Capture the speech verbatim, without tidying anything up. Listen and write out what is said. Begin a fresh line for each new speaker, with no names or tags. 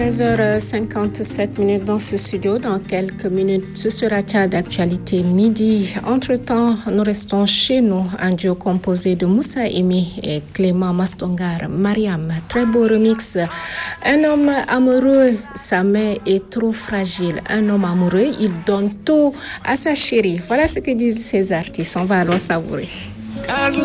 treize heures cinquante-sept minutes dans ce studio. Dans quelques minutes, ce sera Tchad d'actualité midi. Entre-temps, nous restons chez nous. Un duo composé de Moussa Emi et Clément Mastongar. Mariam, très beau remix. Un homme amoureux, sa main est trop fragile. Un homme amoureux, il donne tout à sa chérie. Voilà ce que disent ces artistes. On va alors savourer.